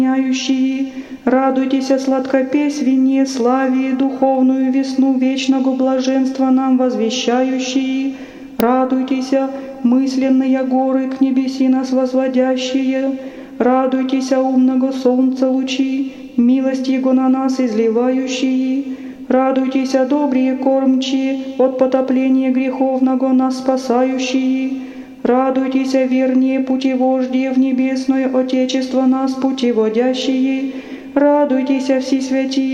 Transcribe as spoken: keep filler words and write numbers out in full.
Радуйтесь, сладкопесвеннее славе, духовную весну вечного блаженства нам возвещающие. Радуйтесь, мысленные горы к небеси нас возводящие. Радуйтесь, умного солнца лучи, милость Его на нас изливающие. Радуйтесь, добрые кормчие, от потопления греховного нас спасающие. Радуйтесь, вернее путевождие в небесное Отечество нас путеводящие. Радуйтесь, все святые.